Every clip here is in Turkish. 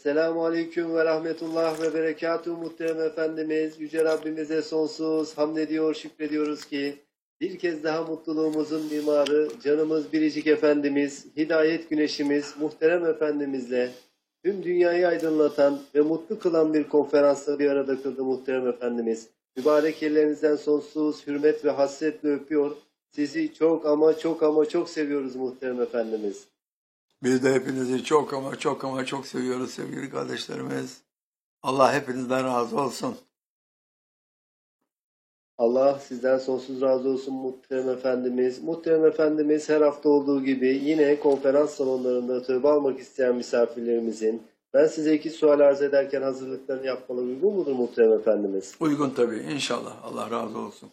Esselamu Aleyküm ve Rahmetullah ve Berekatuhu muhterem Efendimiz. Yüce Rabbimize sonsuz hamd ediyor, şükrediyoruz ki bir kez daha mutluluğumuzun mimarı, canımız biricik Efendimiz, hidayet güneşimiz, muhterem Efendimizle tüm dünyayı aydınlatan ve mutlu kılan bir konferansta bir arada kıldı muhterem Efendimiz. Mübarek ellerinizden sonsuz hürmet ve hasretle öpüyor. Sizi çok ama çok ama çok seviyoruz muhterem Efendimiz. Biz de hepinizi çok ama çok ama çok seviyoruz sevgili kardeşlerimiz. Allah hepinizden razı olsun. Allah sizden sonsuz razı olsun muhterem Efendimiz. Muhterem Efendimiz her hafta olduğu gibi yine konferans salonlarında tövbe almak isteyen misafirlerimizin ben size iki sual arz ederken hazırlıklarını yapmaları uygun mudur muhterem Efendimiz? Uygun tabii inşallah. Allah razı olsun.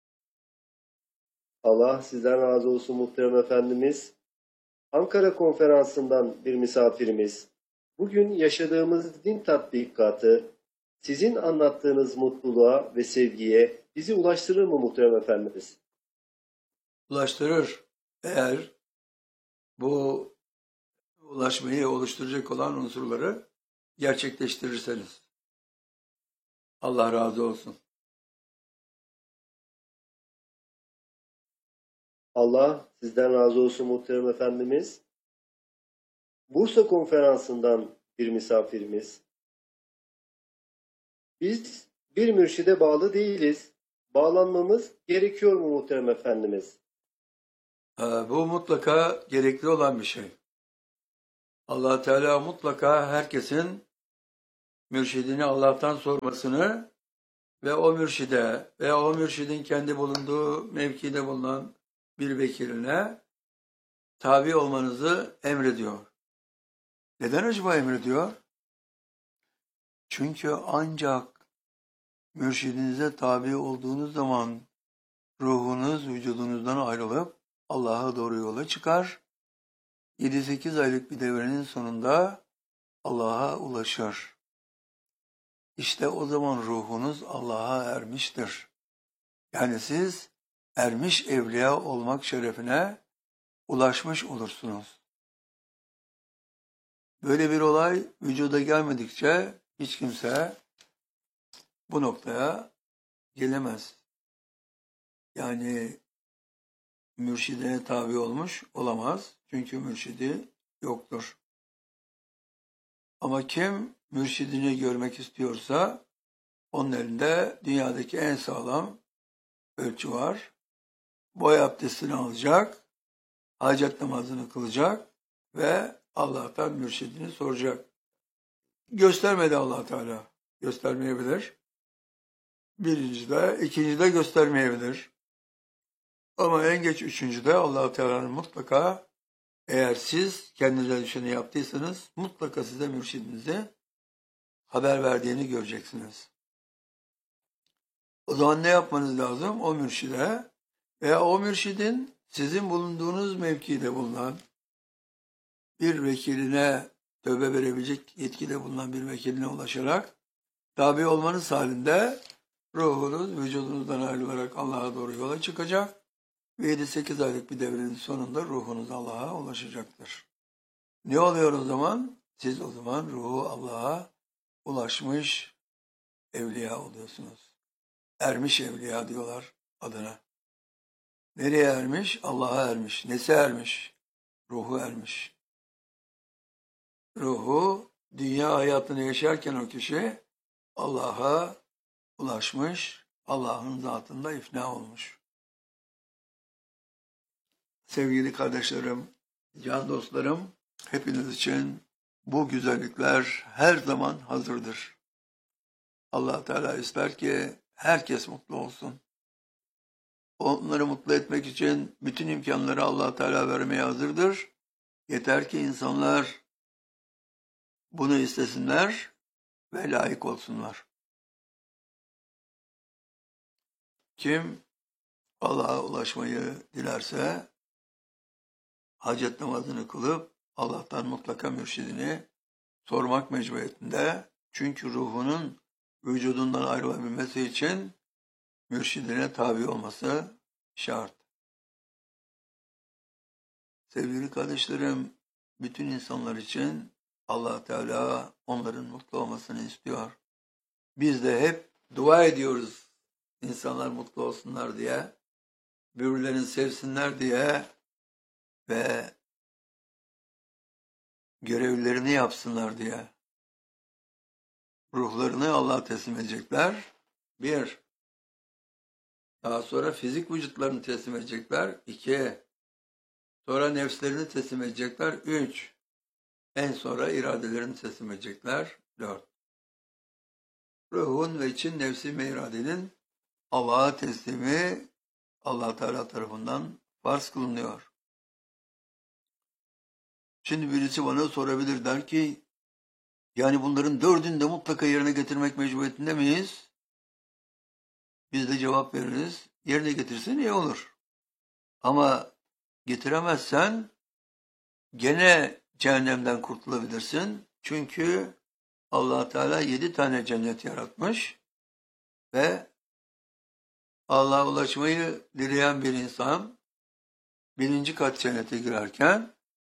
Allah sizden razı olsun muhterem Efendimiz. Ankara konferansından bir misafirimiz. Bugün yaşadığımız din tatbikatı sizin anlattığınız mutluluğa ve sevgiye bizi ulaştırır mı muhterem Efendimiz? Ulaştırır. Eğer bu ulaşmayı oluşturacak olan unsurları gerçekleştirirseniz. Allah razı olsun. Allah sizden razı olsun muhterem Efendimiz. Bursa konferansından bir misafirimiz. Biz bir mürşide bağlı değiliz. Bağlanmamız gerekiyor mu muhterem Efendimiz? Bu mutlaka gerekli olan bir şey. Allah Teala mutlaka herkesin mürşidini Allah'tan sormasını ve o mürşide ve o mürşidin kendi bulunduğu mevkide bulunan bir vekiline tabi olmanızı emrediyor. Neden acaba emrediyor? Çünkü ancak mürşidinize tabi olduğunuz zaman ruhunuz vücudunuzdan ayrılıp Allah'a doğru yola çıkar. 7-8 aylık bir devrenin sonunda Allah'a ulaşır. İşte o zaman ruhunuz Allah'a ermiştir. Yani siz ermiş evliya olmak şerefine ulaşmış olursunuz. Böyle bir olay vücuda gelmedikçe hiç kimse bu noktaya gelemez. Yani mürşidine tabi olmuş olamaz. Çünkü mürşidi yoktur. Ama kim mürşidini görmek istiyorsa onun elinde dünyadaki en sağlam ölçü var. Boy abdestini alacak, hacet namazını kılacak ve Allah'tan mürşidini soracak. Göstermedi Allah Teala. Göstermeyebilir. Birincide, ikincide göstermeyebilir. Ama en geç üçüncüde Allah Teala'nın mutlaka eğer siz kendinize düşeni yaptıysanız mutlaka size mürşidinize haber verdiğini göreceksiniz. O zaman ne yapmanız lazım? O mürşide veya o mürşidin sizin bulunduğunuz mevkide bulunan bir vekiline tövbe verebilecek yetkide bulunan bir vekiline ulaşarak tabi olmanız halinde ruhunuz vücudunuzdan ayrılarak Allah'a doğru yola çıkacak ve 7-8 aylık bir devrenin sonunda ruhunuz Allah'a ulaşacaktır. Ne oluyor o zaman? Siz o zaman ruhu Allah'a ulaşmış evliya oluyorsunuz. Ermiş evliya diyorlar adına. Nereye ermiş? Allah'a ermiş. Nesi ermiş? Ruhu ermiş. Ruhu dünya hayatını yaşarken o kişi Allah'a ulaşmış, Allah'ın zatında ifna olmuş. Sevgili kardeşlerim, can dostlarım, hepiniz için bu güzellikler her zaman hazırdır. Allah Teala ister ki herkes mutlu olsun. Onları mutlu etmek için bütün imkanları Allah Teala vermeye hazırdır. Yeter ki insanlar bunu istesinler ve layık olsunlar. Kim Allah'a ulaşmayı dilerse hacet namazını kılıp Allah'tan mutlaka mürşidini sormak mecburiyetinde. Çünkü ruhunun vücudundan ayrılabilmesi için mürşidine tabi olması şart. Sevgili kardeşlerim, bütün insanlar için Allah Teala onların mutlu olmasını istiyor. Biz de hep dua ediyoruz insanlar mutlu olsunlar diye, birbirlerini sevsinler diye ve görevlerini yapsınlar diye. Ruhlarını Allah'a teslim edecekler. Bir. Daha sonra fizik vücutlarını teslim edecekler. İki. Sonra nefslerini teslim edecekler. Üç. En sonra iradelerini teslim edecekler. Dört. Ruhun ve için nefsi ve iradenin Allah'a teslimi Allah Teala tarafından farz kılınıyor. Şimdi birisi bana sorabilir, der ki yani bunların dördünü de mutlaka yerine getirmek mecburiyetinde miyiz? Biz de cevap veririz. Yerine getirsen iyi olur. Ama getiremezsen gene cehennemden kurtulabilirsin. Çünkü Allah Teala 7 tane cennet yaratmış ve Allah'a ulaşmayı dileyen bir insan 1. kat cennete girerken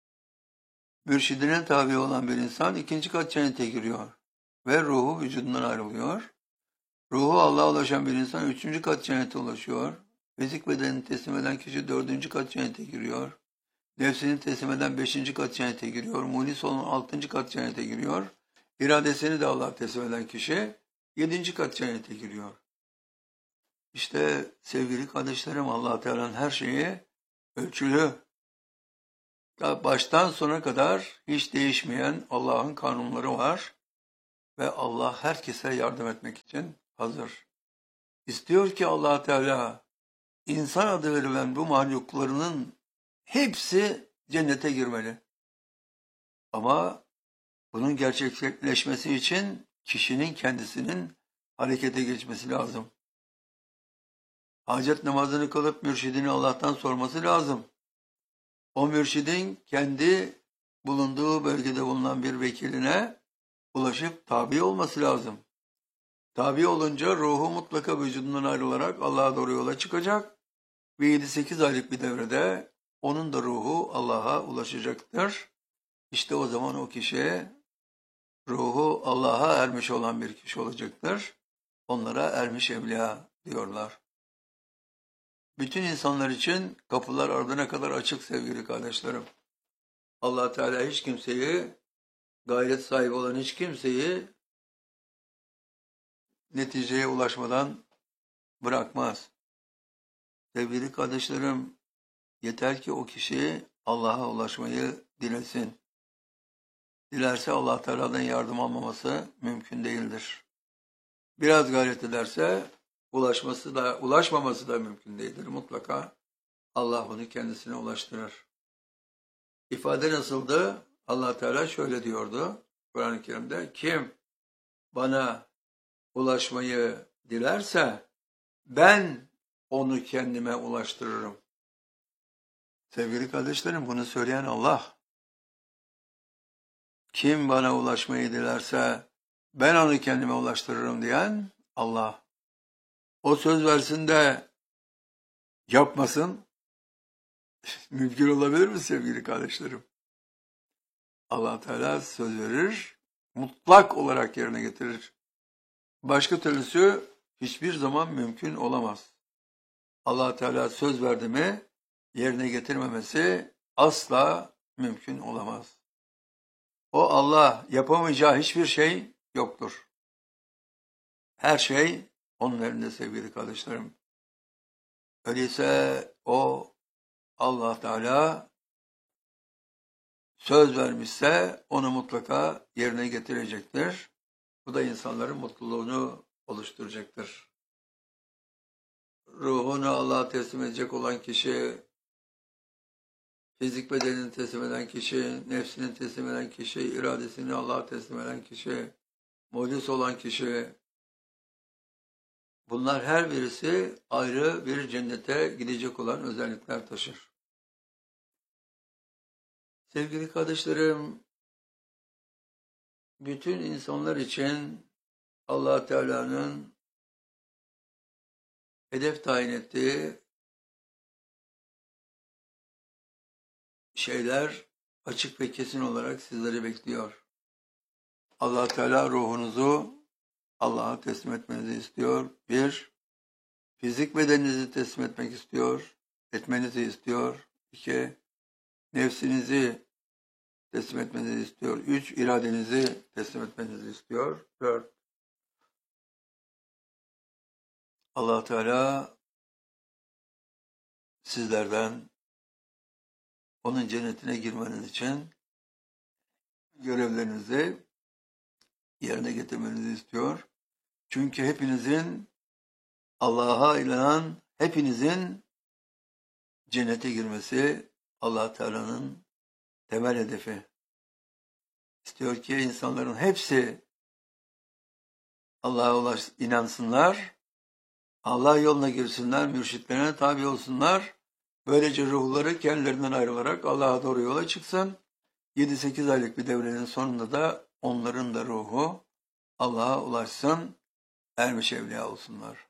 mürşidine tabi olan bir insan 2. kat cennete giriyor ve ruhu vücudundan ayrılıyor. Ruhu Allah'a ulaşan bir insan 3. kat cennete ulaşıyor. Fizik bedenini teslim eden kişi 4. kat cennete giriyor. Nefsini teslim eden 5. kat cennete giriyor. Munis olan 6. kat cennete giriyor. İradesini de Allah'a teslim eden kişi 7. kat cennete giriyor. İşte sevgili kardeşlerim, Allah Teala'nın her şeyi ölçülü. Baştan sona kadar hiç değişmeyen Allah'ın kanunları var ve Allah herkese yardım etmek için hazır. İstiyor ki Allah Teala insan adı verilen bu mahluklarının hepsi cennete girmeli. Ama bunun gerçekleşmesi için kişinin kendisinin harekete geçmesi lazım. Hacet namazını kılıp mürşidini Allah'tan sorması lazım. O mürşidin kendi bulunduğu bölgede bulunan bir vekiline ulaşıp tabi olması lazım. Tabi olunca ruhu mutlaka vücudundan ayrılarak Allah'a doğru yola çıkacak ve 7-8 aylık bir devrede onun da ruhu Allah'a ulaşacaktır. İşte o zaman o kişi ruhu Allah'a ermiş olan bir kişi olacaktır. Onlara ermiş evliya diyorlar. Bütün insanlar için kapılar ardına kadar açık sevgili kardeşlerim. Allah Teala hiç kimseyi, gayret sahibi olan hiç kimseyi neticeye ulaşmadan bırakmaz. Sevgili kardeşlerim, yeter ki o kişi Allah'a ulaşmayı dilesin. Dilerse Allah Teala'dan yardım almaması mümkün değildir. Biraz gayret ederse ulaşmaması da mümkün değildir. Mutlaka Allah onu kendisine ulaştırır. İfade nasıldı? Allah Teala şöyle diyordu Kur'an-ı Kerim'de: kim bana ulaşmayı dilerse ben onu kendime ulaştırırım. Sevgili kardeşlerim, bunu söyleyen Allah. Kim bana ulaşmayı dilerse ben onu kendime ulaştırırım diyen Allah. O söz versin de yapmasın. Mümkün olabilir mi sevgili kardeşlerim? Allah Teala söz verir, mutlak olarak yerine getirir. Başka türlüsü hiçbir zaman mümkün olamaz. Allah Teala söz verdi mi yerine getirmemesi asla mümkün olamaz. O Allah, yapamayacağı hiçbir şey yoktur. Her şey onun elinde sevgili kardeşlerim. Öyleyse o Allah Teala söz vermişse onu mutlaka yerine getirecektir. Bu da insanların mutluluğunu oluşturacaktır. Ruhunu Allah'a teslim edecek olan kişi, fizik bedenini teslim eden kişi, nefsini teslim eden kişi, iradesini Allah'a teslim eden kişi, muhlis olan kişi, bunlar her birisi ayrı bir cennete gidecek olan özellikler taşır. Sevgili kardeşlerim, bütün insanlar için Allah Teala'nın hedef tayin ettiği şeyler açık ve kesin olarak sizleri bekliyor. Allah Teala ruhunuzu Allah'a teslim etmenizi istiyor. Bir, fizik bedeninizi teslim etmenizi istiyor. İki, nefsinizi teslim etmenizi istiyor. Üç, iradenizi teslim etmenizi istiyor. Dört, Allah Teala sizlerden onun cennetine girmeniz için görevlerinizi yerine getirmenizi istiyor. Çünkü hepinizin Allah'a inanan hepinizin cennete girmesi Allah Teala'nın temel hedefi. İstiyor ki insanların hepsi Allah'a inansınlar, Allah yoluna girsinler, mürşitlerine tabi olsunlar. Böylece ruhları kendilerinden ayrılarak Allah'a doğru yola çıksın. 7-8 aylık bir devrenin sonunda da onların da ruhu Allah'a ulaşsın, ermiş evliya olsunlar.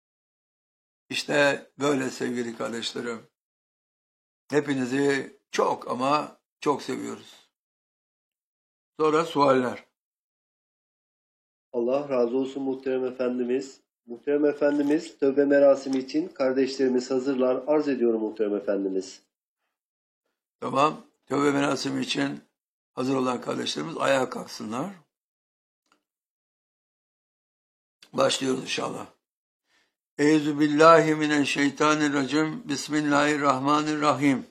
İşte böyle sevgili kardeşlerim. Hepinizi çok ama çok seviyoruz. Sonra sualler. Allah razı olsun muhterem efendimiz. Muhterem efendimiz tövbe merasimi için kardeşlerimiz hazırlar. Arz ediyorum muhterem efendimiz. Tamam. Tövbe merasimi için hazır olan kardeşlerimiz ayağa kalksınlar. Başlıyoruz inşallah. Euzubillahimineşşeytanirracim. Bismillahirrahmanirrahim.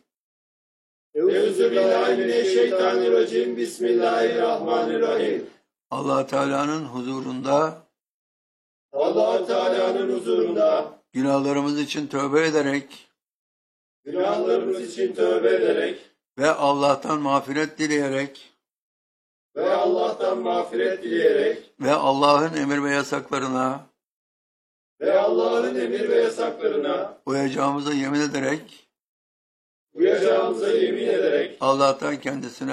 Euzubillahimineşşeytanirracim. Bismillahirrahmanirrahim. Allah Teala'nın huzurunda Allah Teala'nın huzurunda günahlarımız için tövbe ederek günahlarımız için tövbe ederek ve Allah'tan mağfiret dileyerek ve Allah'tan mağfiret dileyerek ve Allah'ın emir ve yasaklarına ve Allah'ın emir ve yasaklarına uyacağımıza yemin ederek uyacağımıza yemin ederek Allah'tan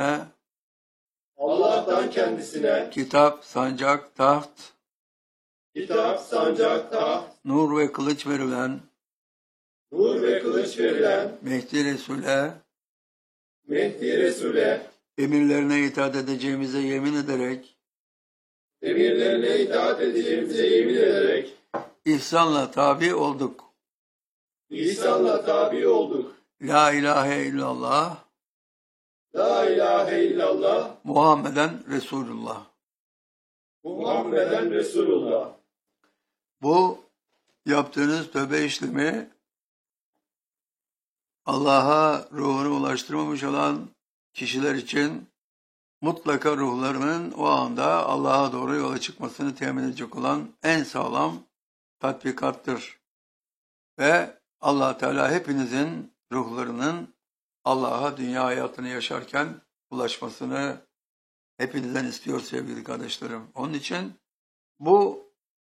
kendisine kitap, sancak, taht, sancak, taht, nur ve kılıç verilen nur ve kılıç verilen Mehdi Resul'e emirlerine itaat edeceğimize yemin ederek emirlerine itaat edeceğimize yemin ederek ihsanla tabi olduk. İhsanla tabi olduk. La ilahe illallah La ilahe illallah Muhammeden Resulullah. Muhammeden Resulullah. Bu yaptığınız tövbe işlemi Allah'a ruhunu ulaştırmamış olan kişiler için mutlaka ruhlarının o anda Allah'a doğru yola çıkmasını temin edecek olan en sağlam tatbikattır. Ve Allah Teala hepinizin ruhlarının Allah'a dünya hayatını yaşarken ulaşmasını hepinizden istiyor sevgili kardeşlerim. Onun için bu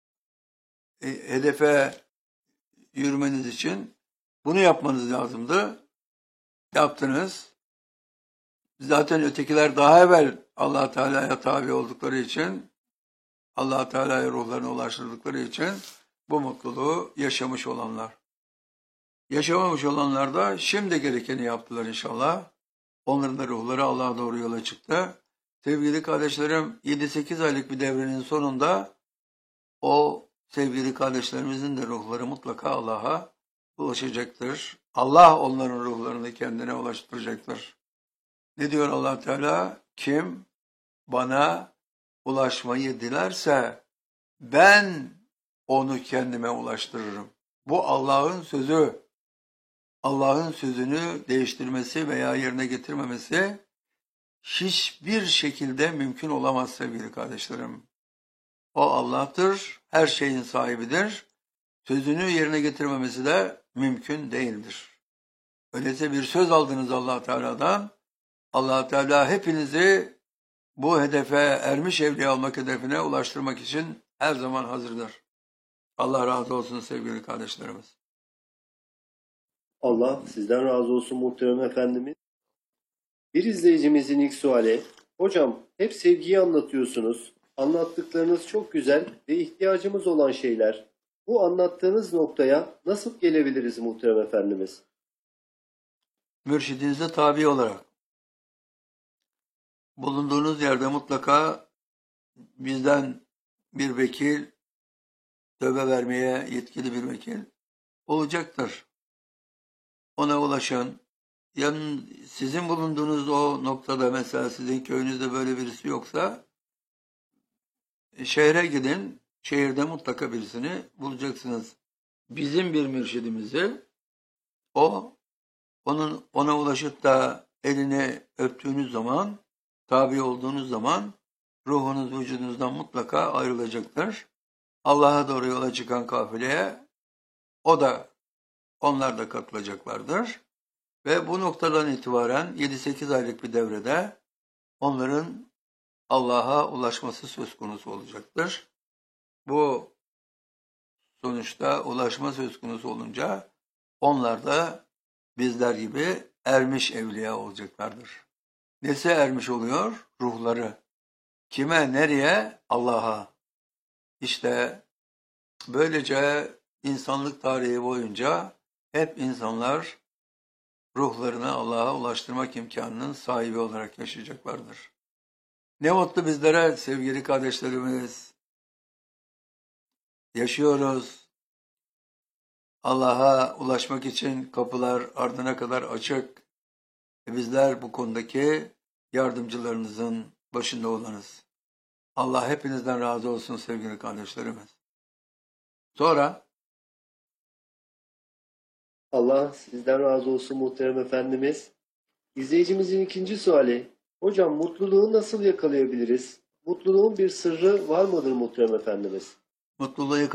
hedefe yürümeniz için bunu yapmanız lazımdı. Yaptınız. Zaten ötekiler daha evvel Allah Teala'ya tabi oldukları için, Allah Teala'ya ruhlarına ulaştırdıkları için bu mutluluğu yaşamış olanlar. Yaşamamış olanlar da şimdi gerekeni yaptılar inşallah. Onların da ruhları Allah'a doğru yola çıktı. Sevgili kardeşlerim, 7-8 aylık bir devrenin sonunda o sevgili kardeşlerimizin de ruhları mutlaka Allah'a ulaşacaktır. Allah onların ruhlarını kendine ulaştıracaktır. Ne diyor Allah Teala? Kim bana ulaşmayı dilerse ben onu kendime ulaştırırım. Bu Allah'ın sözü. Allah'ın sözünü değiştirmesi veya yerine getirmemesi hiçbir şekilde mümkün olamaz sevgili kardeşlerim. O Allah'tır, her şeyin sahibidir. Sözünü yerine getirmemesi de mümkün değildir. Öyleyse bir söz aldınız Allah Teala'dan. Allah Teala hepinizi bu hedefe ermiş evliya olmak hedefine ulaştırmak için her zaman hazırdır. Allah razı olsun sevgili kardeşlerimiz. Allah sizden razı olsun muhterem efendimiz. Bir izleyicimizin ilk suali. Hocam hep sevgiyi anlatıyorsunuz. Anlattıklarınız çok güzel ve ihtiyacımız olan şeyler. Bu anlattığınız noktaya nasıl gelebiliriz muhterem efendimiz? Mürşidinize tabi olarak bulunduğunuz yerde mutlaka bizden bir vekil, tövbe vermeye yetkili bir vekil olacaktır. Ona ulaşın. Sizin bulunduğunuz o noktada, mesela sizin köyünüzde böyle birisi yoksa şehre gidin. Şehirde mutlaka birisini bulacaksınız. Bizim bir mürşidimizi, ona ulaşıp da elini öptüğünüz zaman, tabi olduğunuz zaman ruhunuz vücudunuzdan mutlaka ayrılacaktır. Allah'a doğru yola çıkan kafileye onlar da katılacaklardır. Ve bu noktadan itibaren 7-8 aylık bir devrede onların Allah'a ulaşması söz konusu olacaktır. Bu sonuçta ulaşma söz konusu olunca onlar da bizler gibi ermiş evliya olacaklardır. Nesi ermiş oluyor? Ruhları. Kime, nereye? Allah'a. İşte böylece insanlık tarihi boyunca hep insanlar ruhlarını Allah'a ulaştırmak imkanının sahibi olarak yaşayacaklardır. Ne mutlu bizlere sevgili kardeşlerimiz. Yaşıyoruz. Allah'a ulaşmak için kapılar ardına kadar açık. Bizler bu konudaki yardımcılarınızın başında olanız. Allah hepinizden razı olsun sevgili kardeşlerimiz. Sonra Allah sizden razı olsun muhterem efendimiz. İzleyicimizin ikinci suali. Hocam mutluluğu nasıl yakalayabiliriz? Mutluluğun bir sırrı var mıdır muhterem efendimiz? mutluluğu